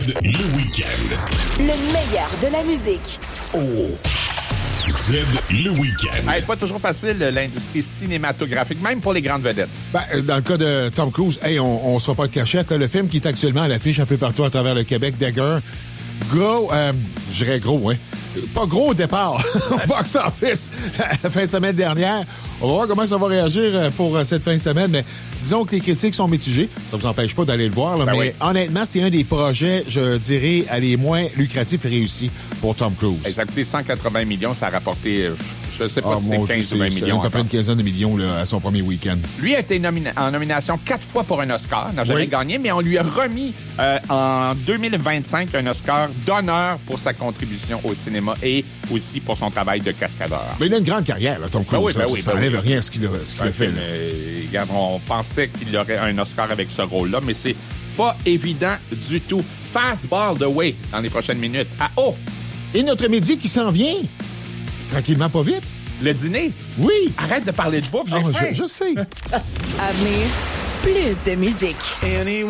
Le week-end. Le meilleur de la musique. Oh. Z le week-end. Hey, pas toujours facile, l'industrie cinématographique, même pour les grandes vedettes. Ben, dans le cas de Tom Cruise, on se fera pas de cachette. Le film qui est actuellement à l'affiche un peu partout à travers le Québec, Dagger. Gros, je dirais gros, hein. Pas gros au départ au box-office la fin de semaine dernière. On va voir comment ça va réagir pour cette fin de semaine, mais disons que les critiques sont mitigées. Ça vous empêche pas d'aller le voir, là, Ben mais oui. honnêtement, c'est un des projets, je dirais, les moins lucratifs et réussis pour Tom Cruise. Ça a coûté 180 millions, ça a rapporté, je sais pas si c'est 15 ou 20 millions. À peu près une quinzaine de millions là, à son premier week-end. Lui a été en nomination 4 fois pour un Oscar, n'a jamais gagné, mais on lui a remis en 2025 un Oscar d'honneur pour sa contribution au cinéma et aussi pour son travail de cascadeur. Mais il a une grande carrière, là, Tom Cruise. Ça n'enlève rien à ce qu'il a fait. Film, regarde, on pensait qu'il aurait un Oscar avec ce rôle-là, mais c'est pas évident du tout. Fastball the way dans les prochaines minutes. Et notre midi qui s'en vient, tranquillement, pas vite. Le dîner. Oui. Arrête de parler de bouffe, j'ai faim. Je sais. À venir, plus de musique.